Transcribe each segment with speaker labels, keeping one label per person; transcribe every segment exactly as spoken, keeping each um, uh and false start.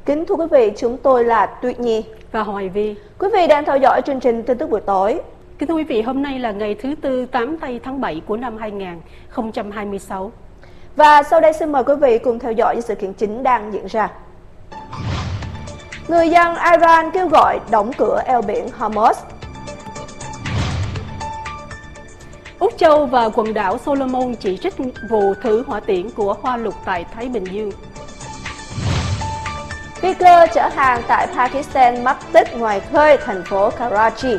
Speaker 1: Kính thưa quý vị, chúng tôi là Tuyết Nhi
Speaker 2: và Hoài Vi.
Speaker 1: Quý vị đang theo dõi chương trình tin tức buổi tối.
Speaker 2: Kính thưa quý vị, hôm nay là ngày thứ tư tám tây tháng bảy của năm hai nghìn không trăm hai mươi sáu.
Speaker 1: Và sau đây xin mời quý vị cùng theo dõi những sự kiện chính đang diễn ra. Người dân Iran kêu gọi đóng cửa eo biển Hormuz.
Speaker 2: Úc Châu và quần đảo Solomon chỉ trích vụ thử hỏa tiễn của Hoa Lục tại Thái Bình Dương.
Speaker 1: Phi cơ chở hàng tại Pakistan mất tích ngoài khơi thành phố Karachi.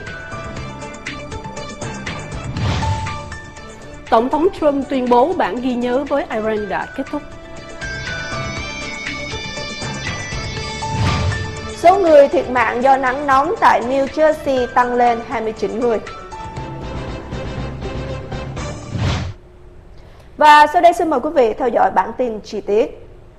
Speaker 2: Tổng thống Trump tuyên bố bản ghi nhớ với Iran đã kết thúc.
Speaker 1: Số người thiệt mạng do nắng nóng tại New Jersey tăng lên hai mươi chín người. Và sau đây xin mời quý vị theo dõi bản tin chi tiết.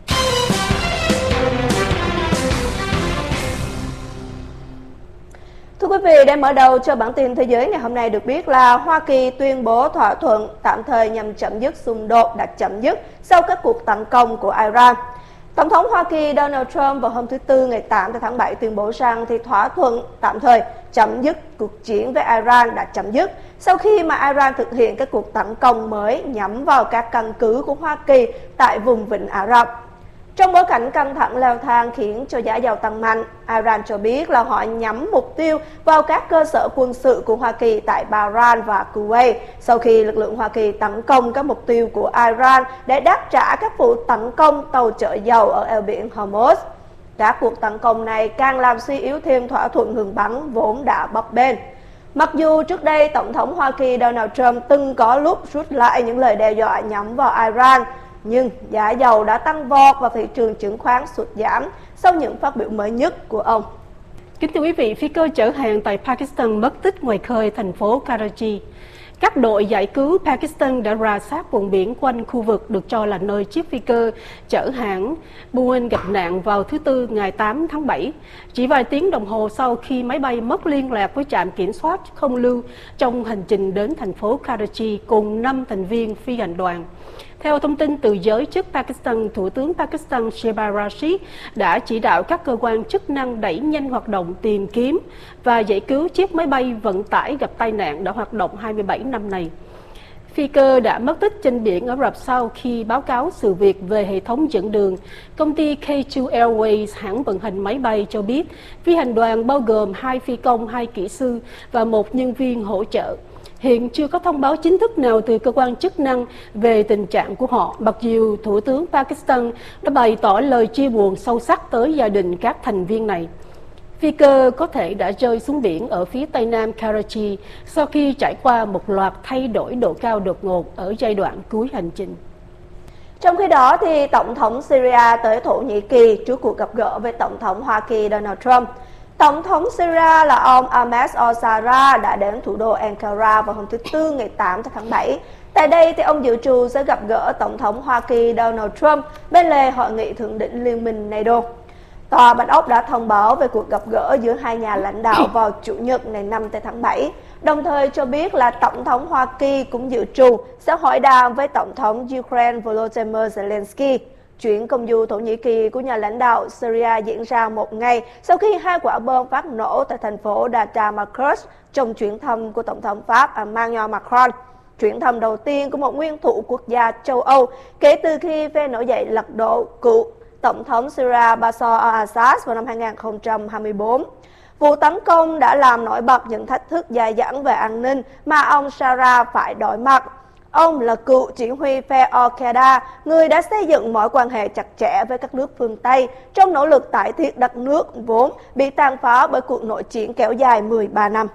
Speaker 1: Thưa quý vị, để mở đầu cho bản tin thế giới ngày hôm nay, được biết là Hoa Kỳ tuyên bố thỏa thuận tạm thời nhằm chấm dứt xung đột đã chấm dứt sau các cuộc tấn công của Iran. Tổng thống Hoa Kỳ Donald Trump vào hôm thứ Tư ngày tám tháng bảy tuyên bố rằng thì thỏa thuận tạm thời chấm dứt cuộc chiến với Iran đã chấm dứt sau khi mà Iran thực hiện các cuộc tấn công mới nhắm vào các căn cứ của Hoa Kỳ tại vùng Vịnh Ả Rập. Trong bối cảnh căng thẳng leo thang khiến cho giá dầu tăng mạnh, Iran cho biết là họ nhắm mục tiêu vào các cơ sở quân sự của Hoa Kỳ tại Bahrain và Kuwait sau khi lực lượng Hoa Kỳ tấn công các mục tiêu của Iran để đáp trả các vụ tấn công tàu chở dầu ở eo biển Hormuz. Các cuộc tấn công này càng làm suy yếu thêm thỏa thuận ngừng bắn vốn đã bấp bênh. Mặc dù trước đây Tổng thống Hoa Kỳ Donald Trump từng có lúc rút lại những lời đe dọa nhắm vào Iran, nhưng giá dầu đã tăng vọt và thị trường chứng khoán sụt giảm sau những phát biểu mới nhất của ông.
Speaker 2: Kính thưa quý vị, phi cơ chở hàng tại Pakistan mất tích ngoài khơi thành phố Karachi. Các đội giải cứu Pakistan đã rà soát vùng biển quanh khu vực được cho là nơi chiếc phi cơ chở hàng Boeing gặp nạn vào thứ Tư ngày tám tháng bảy, chỉ vài tiếng đồng hồ sau khi máy bay mất liên lạc với trạm kiểm soát không lưu trong hành trình đến thành phố Karachi cùng năm thành viên phi hành đoàn. Theo thông tin từ giới chức Pakistan, Thủ tướng Pakistan Shehbaz Rashid đã chỉ đạo các cơ quan chức năng đẩy nhanh hoạt động tìm kiếm và giải cứu chiếc máy bay vận tải gặp tai nạn đã hoạt động hai mươi bảy năm này. Phi cơ đã mất tích trên biển Ả Rập sau khi báo cáo sự việc về hệ thống dẫn đường. Công ty K hai Airways, hãng vận hành máy bay, cho biết phi hành đoàn bao gồm hai phi công, hai kỹ sư và một nhân viên hỗ trợ. Hiện chưa có thông báo chính thức nào từ cơ quan chức năng về tình trạng của họ, mặc dù Thủ tướng Pakistan đã bày tỏ lời chia buồn sâu sắc tới gia đình các thành viên này. Phi cơ có thể đã rơi xuống biển ở phía tây nam Karachi sau khi trải qua một loạt thay đổi độ cao đột ngột ở giai đoạn cuối hành trình.
Speaker 1: Trong khi đó, thì Tổng thống Syria tới Thổ Nhĩ Kỳ trước cuộc gặp gỡ với Tổng thống Hoa Kỳ Donald Trump. Tổng thống Syria là ông Ahmed al-Shara đã đến thủ đô Ankara vào hôm thứ Tư ngày tám tháng bảy. Tại đây, thì ông dự trù sẽ gặp gỡ Tổng thống Hoa Kỳ Donald Trump bên lề hội nghị thượng đỉnh Liên minh NATO. Tòa Bạch Ốc đã thông báo về cuộc gặp gỡ giữa hai nhà lãnh đạo vào Chủ nhật ngày năm tháng bảy, đồng thời cho biết là Tổng thống Hoa Kỳ cũng dự trù sẽ hội đàm với Tổng thống Ukraine Volodymyr Zelensky. Chuyến công du Thổ Nhĩ Kỳ của nhà lãnh đạo Syria diễn ra một ngày sau khi hai quả bom phát nổ tại thành phố Damascus trong chuyến thăm của Tổng thống Pháp Emmanuel Macron. Chuyến thăm đầu tiên của một nguyên thủ quốc gia châu Âu kể từ khi phe nổi dậy lật đổ cựu Tổng thống Syria Bashar al-Assad vào năm hai nghìn không trăm hai mươi tư. Vụ tấn công đã làm nổi bật những thách thức dài dẳng về an ninh mà ông Shara phải đối mặt. Ông là cựu chỉ huy phe Al-Qaeda, người đã xây dựng mối quan hệ chặt chẽ với các nước phương Tây trong nỗ lực tái thiết đất nước vốn bị tàn phá bởi cuộc nội chiến kéo dài mười ba năm.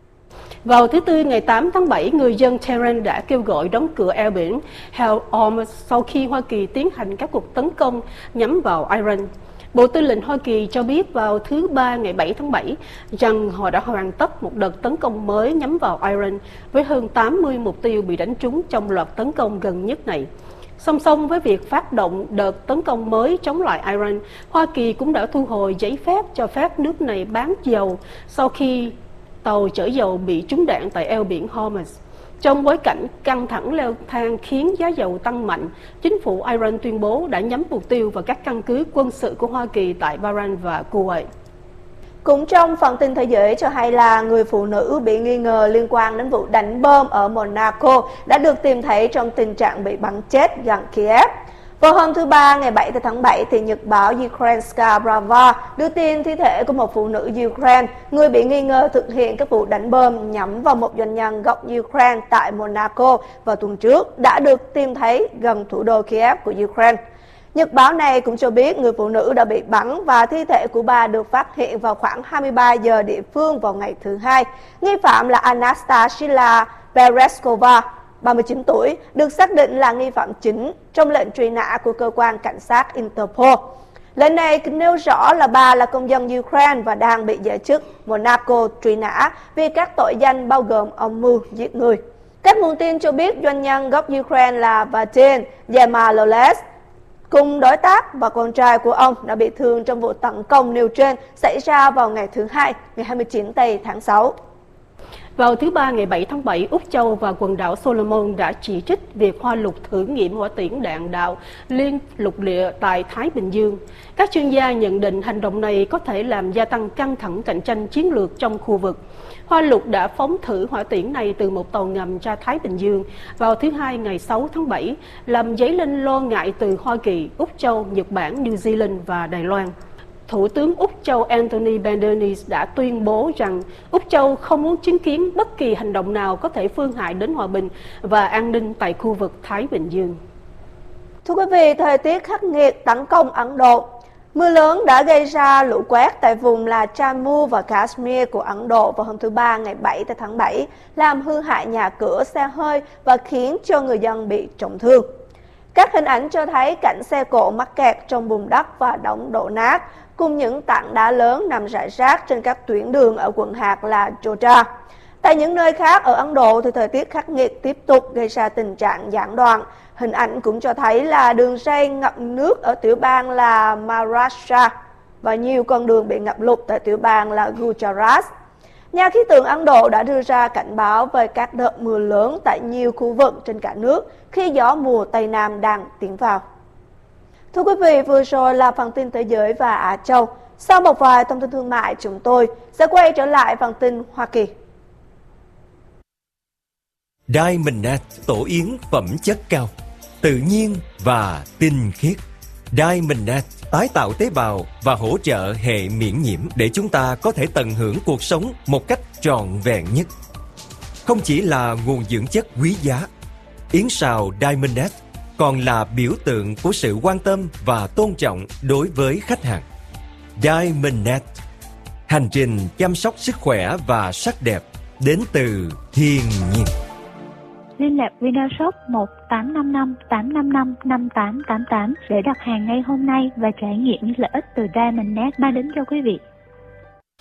Speaker 2: Vào thứ Tư ngày tám tháng bảy, người dân Tehran đã kêu gọi đóng cửa eo biển Hormuz sau khi Hoa Kỳ tiến hành các cuộc tấn công nhắm vào Iran. Bộ Tư lệnh Hoa Kỳ cho biết vào thứ Ba ngày bảy tháng bảy rằng họ đã hoàn tất một đợt tấn công mới nhắm vào Iran với hơn tám mươi mục tiêu bị đánh trúng trong loạt tấn công gần nhất này. Song song với việc phát động đợt tấn công mới chống lại Iran, Hoa Kỳ cũng đã thu hồi giấy phép cho phép nước này bán dầu sau khi tàu chở dầu bị trúng đạn tại eo biển Hormuz. Trong bối cảnh căng thẳng leo thang khiến giá dầu tăng mạnh, chính phủ Iran tuyên bố đã nhắm mục tiêu vào các căn cứ quân sự của Hoa Kỳ tại Bahrain và Kuwait.
Speaker 1: Cũng trong phần tin thế giới cho hay là người phụ nữ bị nghi ngờ liên quan đến vụ đánh bom ở Monaco đã được tìm thấy trong tình trạng bị bắn chết gần Kiev. Vào hôm thứ Ba, ngày bảy tháng bảy, thì nhật báo Ukrainska Pravda đưa tin thi thể của một phụ nữ Ukraine, người bị nghi ngờ thực hiện các vụ đánh bom nhắm vào một doanh nhân gốc Ukraine tại Monaco vào tuần trước, đã được tìm thấy gần thủ đô Kiev của Ukraine. Nhật báo này cũng cho biết người phụ nữ đã bị bắn và thi thể của bà được phát hiện vào khoảng hai mươi ba giờ địa phương vào ngày thứ Hai. Nghi phạm là Anastasia Berezkova, ba mươi chín tuổi, được xác định là nghi phạm chính trong lệnh truy nã của cơ quan cảnh sát Interpol. Lệnh này nêu rõ là bà là công dân Ukraine và đang bị giới chức Monaco truy nã vì các tội danh bao gồm âm mưu giết người. Các nguồn tin cho biết doanh nhân gốc Ukraine là Vadim Yamaloles cùng đối tác và con trai của ông đã bị thương trong vụ tấn công nêu trên xảy ra vào ngày thứ Hai, ngày hai mươi chín tháng sáu.
Speaker 2: Vào thứ Ba ngày bảy tháng bảy, Úc Châu và quần đảo Solomon đã chỉ trích việc Hoa Lục thử nghiệm hỏa tiễn đạn đạo liên lục địa tại Thái Bình Dương. Các chuyên gia nhận định hành động này có thể làm gia tăng căng thẳng cạnh tranh chiến lược trong khu vực. Hoa Lục đã phóng thử hỏa tiễn này từ một tàu ngầm ra Thái Bình Dương vào thứ Hai ngày sáu tháng bảy, làm dấy lên lo ngại từ Hoa Kỳ, Úc Châu, Nhật Bản, New Zealand và Đài Loan. Thủ tướng Úc Châu Anthony Albanese đã tuyên bố rằng Úc Châu không muốn chứng kiến bất kỳ hành động nào có thể phương hại đến hòa bình và an ninh tại khu vực Thái Bình Dương.
Speaker 1: Thưa quý vị, thời tiết khắc nghiệt tấn công Ấn Độ. Mưa lớn đã gây ra lũ quét tại vùng là Jammu và Kashmir của Ấn Độ vào hôm thứ Ba ngày bảy tháng bảy, làm hư hại nhà cửa, xe hơi và khiến cho người dân bị trọng thương. Các hình ảnh cho thấy cảnh xe cộ mắc kẹt trong bùn đất và đống đổ nát, cùng những tảng đá lớn nằm rải rác trên các tuyến đường ở quận hạt là Jodha. Tại những nơi khác ở Ấn Độ thì thời tiết khắc nghiệt tiếp tục gây ra tình trạng gián đoạn. Hình ảnh cũng cho thấy là đường ray ngập nước ở tiểu bang là Maharashtra và nhiều con đường bị ngập lụt tại tiểu bang là Gujarat. Nhà khí tượng Ấn Độ đã đưa ra cảnh báo về các đợt mưa lớn tại nhiều khu vực trên cả nước khi gió mùa Tây Nam đang tiến vào. Thưa quý vị, vừa rồi là phần tin thế giới và Á Châu. Sau một vài thông tin thương mại, chúng tôi sẽ quay trở lại phần tin Hoa Kỳ.
Speaker 3: Diamondnet tổ yến phẩm chất cao, tự nhiên và tinh khiết. Diamondnet tái tạo tế bào và hỗ trợ hệ miễn nhiễm để chúng ta có thể tận hưởng cuộc sống một cách trọn vẹn nhất. Không chỉ là nguồn dưỡng chất quý giá, yến sào Diamondnet còn là biểu tượng của sự quan tâm và tôn trọng đối với khách hàng. Diamondnet, hành trình chăm sóc sức khỏe và sắc đẹp đến từ thiên nhiên.
Speaker 4: Liên lạc Vinashop một tám năm năm tám năm năm năm tám tám tám để đặt hàng ngay hôm nay và trải nghiệm những lợi ích từ Diamondnet mang đến cho quý vị.